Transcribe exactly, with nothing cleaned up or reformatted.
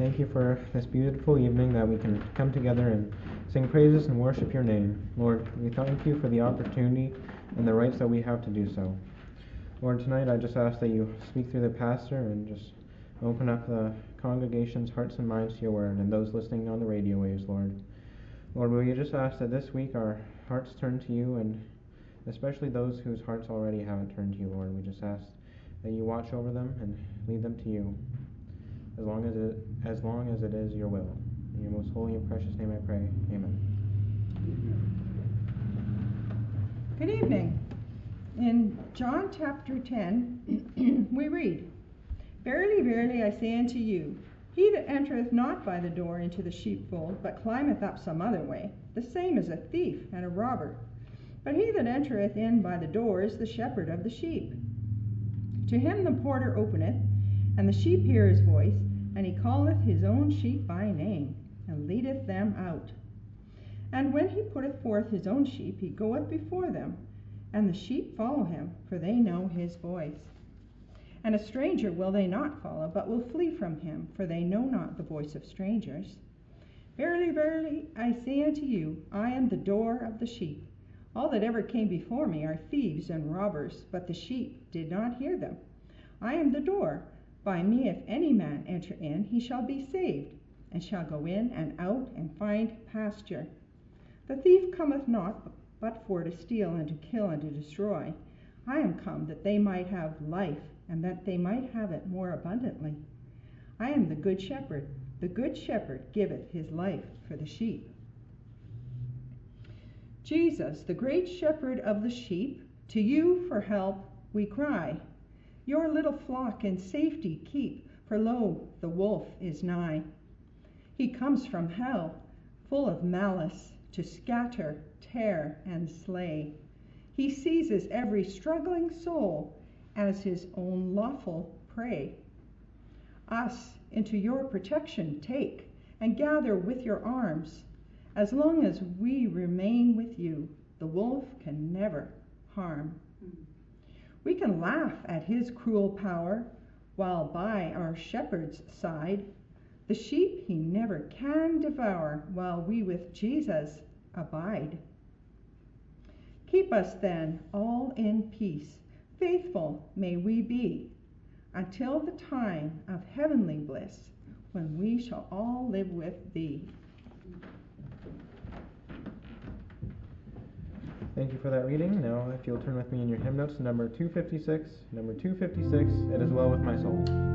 thank you for this beautiful evening that we can come together and sing praises and worship your name. Lord, we thank you for the opportunity and the rights that we have to do so. Lord, tonight I just ask that you speak through the pastor and just open up the congregation's hearts and minds to your word, and those listening on the radio waves, Lord. Lord, will you just ask that this week our hearts turn to you, and especially those whose hearts already haven't turned to you, Lord. We just ask that you watch over them and lead them to you, as long as it, as long as it is your will. In your most holy and precious name I pray. Amen. Good evening. In John chapter ten, we read, Verily, verily, I say unto you, he that entereth not by the door into the sheepfold, but climbeth up some other way, the same is a thief and a robber. But he that entereth in by the door is the shepherd of the sheep. To him the porter openeth, and the sheep hear his voice, and he calleth his own sheep by name, and leadeth them out. And when he putteth forth his own sheep, he goeth before them, and the sheep follow him, for they know his voice. And a stranger will they not follow, but will flee from him, for they know not the voice of strangers. Verily, verily, I say unto you, I am the door of the sheep. All that ever came before me are thieves and robbers, but the sheep did not hear them. I am the door. By me if any man enter in, he shall be saved, and shall go in and out and find pasture. The thief cometh not but for to steal and to kill and to destroy. I am come that they might have life, and that they might have it more abundantly. I am the good shepherd. The good shepherd giveth his life for the sheep. Jesus, the great shepherd of the sheep, to you for help we cry. Your little flock in safety keep, for lo, the wolf is nigh. He comes from hell, full of malice, to scatter, tear, and slay. He seizes every struggling soul as his own lawful prey. Us into your protection take, and gather with your arms. As long as we remain with you, the wolf can never harm. We can laugh at his cruel power, while by our shepherd's side, the sheep he never can devour, while we with Jesus abide. Keep us then all in peace, faithful may we be, until the time of heavenly bliss, when we shall all live with thee. Thank you for that reading. Now, if you'll turn with me in your hymn notes to number two fifty-six, number two fifty-six, It Is Well With My Soul.